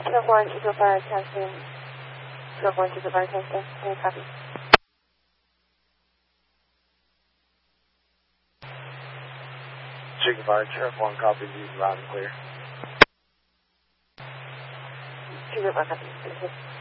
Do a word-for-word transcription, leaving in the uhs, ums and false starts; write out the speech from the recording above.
Stroke one, Eagle five, testing. Stroke one, Eagle five, testing. Any copy? Chicken Fire, Sheriff one, copy, loud and clear. Chicken one, copy. Thank you.